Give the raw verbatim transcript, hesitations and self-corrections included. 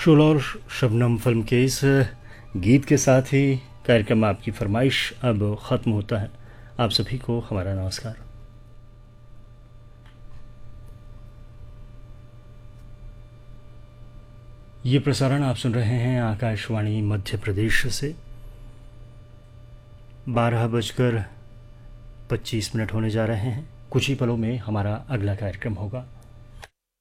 शोला और शबनम फिल्म के इस गीत के साथ ही कार्यक्रम आपकी फरमाइश अब ख़त्म होता है। आप सभी को हमारा नमस्कार। ये प्रसारण आप सुन रहे हैं आकाशवाणी मध्य प्रदेश से। बारह बजकर पच्चीस मिनट होने जा रहे हैं। कुछ ही पलों में हमारा अगला कार्यक्रम होगा।